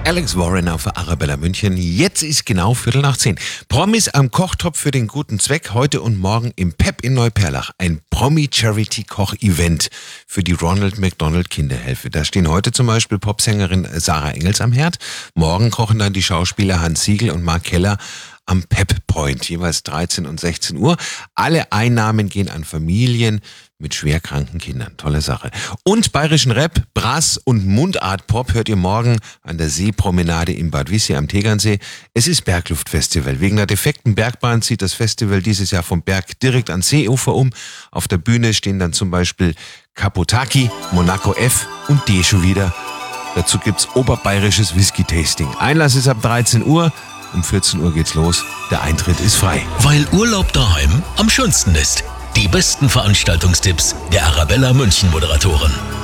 Alex Warren auf der Arabella München. Jetzt ist genau 9:45. Promis am Kochtopf für den guten Zweck. Heute und morgen im Pep in Neuperlach. Ein Promi-Charity-Koch-Event für die Ronald McDonald Kinderhilfe. Da stehen heute zum Beispiel Popsängerin Sarah Engels am Herd. Morgen kochen dann die Schauspieler Hans Siegel und Mark Keller am Pep Point, jeweils 13 und 16 Uhr. Alle Einnahmen gehen an Familien mit schwerkranken Kindern. Tolle Sache. Und bayerischen Rap, Brass und Mundart-Pop hört ihr morgen an der Seepromenade in Bad Wiessee am Tegernsee. Es ist Bergluftfestival. Wegen der defekten Bergbahn zieht das Festival dieses Jahr vom Berg direkt ans Seeufer um. Auf der Bühne stehen dann zum Beispiel Kapotaki, Monaco F und D schon wieder. Dazu gibt's oberbayerisches Whisky-Tasting. Einlass ist ab 13 Uhr. Um 14 Uhr geht's los. Der Eintritt ist frei. Weil Urlaub daheim am schönsten ist. Die besten Veranstaltungstipps der Arabella München Moderatoren.